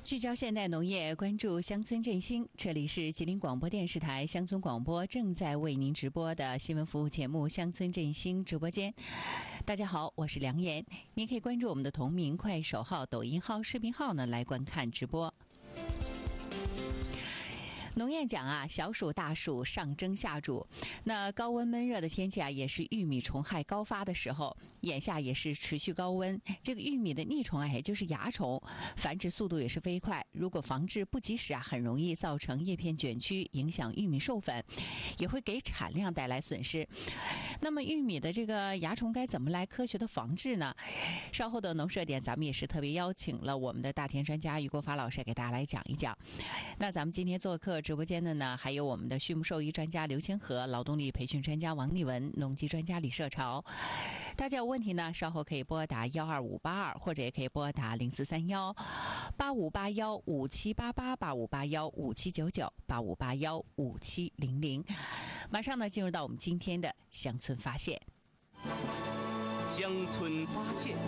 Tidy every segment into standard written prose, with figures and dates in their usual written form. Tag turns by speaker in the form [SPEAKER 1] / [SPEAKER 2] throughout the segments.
[SPEAKER 1] 聚焦现代农业，关注乡村振兴。这里是吉林广播电视台乡村广播正在为您直播的新闻服务节目《乡村振兴》直播间。大家好，我是梁岩。您可以关注我们的同名快手号、抖音号、视频号呢，来观看直播。农业讲啊，小暑大暑上蒸下煮，那高温闷热的天气啊，也是玉米虫害高发的时候。眼下也是持续高温，这个玉米的逆虫啊，也就是蚜虫，繁殖速度也是飞快。如果防治不及时啊，很容易造成叶片卷曲，影响玉米授粉，也会给产量带来损失。那么玉米的这个蚜虫该怎么来科学的防治呢？稍后的农社点，咱们也是特别邀请了我们的大田专家于国发老师给大家来讲一讲。那咱们今天做客直播间的呢，还有我们的畜牧兽医专家刘千和、劳动力培训专家王丽文、农机专家李社潮。大家有问题呢，稍后可以拨打12582，或者也可以拨打0431858157888581579985815700。马上呢，进入到我们今天的乡村发现。
[SPEAKER 2] 乡村发现。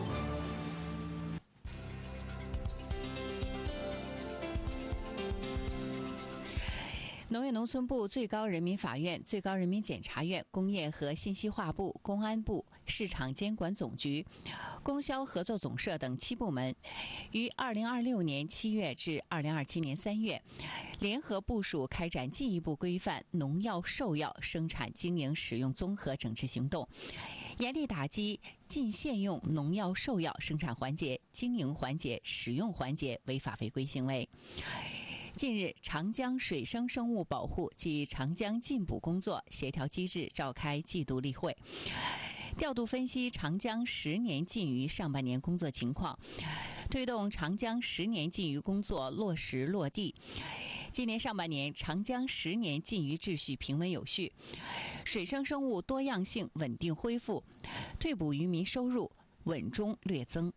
[SPEAKER 1] 农业农村部、最高人民法院、最高人民检察院、工业和信息化部、公安部、市场监管总局、供销合作总社等7部门，于2026年7月至2027年3月，联合部署开展进一步规范农药、兽药生产经营使用综合整治行动，严厉打击禁限用农药、兽药生产环节、经营环节、使用环节违法违规行为。近日，长江水生生物保护及长江禁捕工作协调机制召开季度例会，调度分析长江10年禁渔上半年工作情况，推动长江10年禁渔工作落实落地。今年上半年，长江10年禁渔秩序平稳有序，水生生物多样性稳定恢复，退捕渔民收入稳中略增。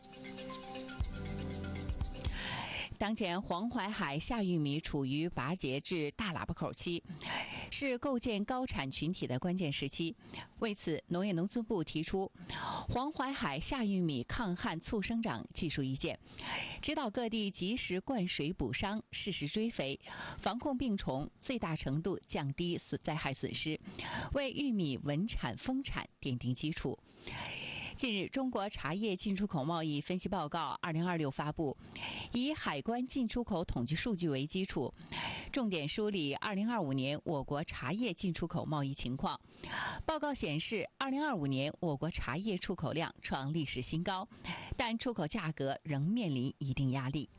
[SPEAKER 1] 当前黄淮海夏玉米处于拔节至大喇叭口期，是构建高产群体的关键时期。为此，农业农村部提出黄淮海夏玉米抗旱促生长技术意见，指导各地及时灌水补墒，适时追肥，防控病虫，最大程度降低灾害损失，为玉米稳产丰产奠定基础。近日，中国茶叶进出口贸易分析报告2026发布，以海关进出口统计数据为基础，重点梳理2025年我国茶叶进出口贸易情况。报告显示，2025年我国茶叶出口量创历史新高，但出口价格仍面临一定压力。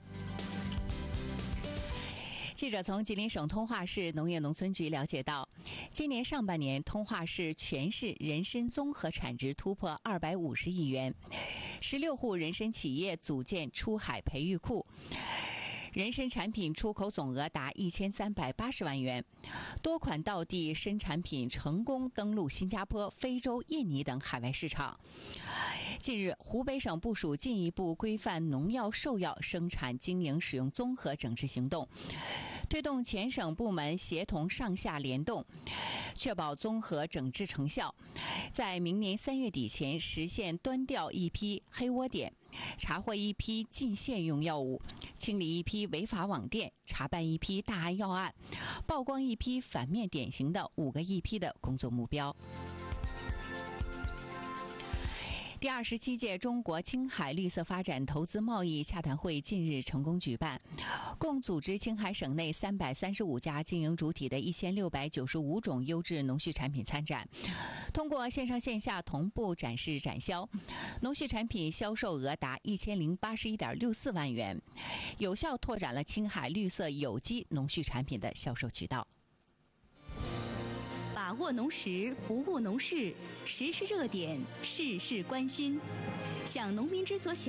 [SPEAKER 1] 记者从吉林省通化市农业农村局了解到，今年上半年通化市全市人参综合产值突破250亿元，16户人参企业组建出海培育库，人参产品出口总额达1380万元，多款道地参产品成功登陆新加坡、非洲、印尼等海外市场。近日，湖北省部署进一步规范农药、兽药生产经营使用综合整治行动，推动全省部门协同上下联动，确保综合整治成效，在明年3月底前实现端掉一批黑窝点，查获一批禁限用药物，清理一批违法网店，查办一批大案要案，曝光一批反面典型的5个一批的工作目标。第27届中国青海绿色发展投资贸易洽谈会近日成功举办，共组织青海省内335家经营主体的1695种优质农畜产品参展，通过线上线下同步展示展销，农畜产品销售额达1081.64万元，有效拓展了青海绿色有机农畜产品的销售渠道。
[SPEAKER 3] 把握农时，服务农事，时事热点，事事关心，向农民之所想。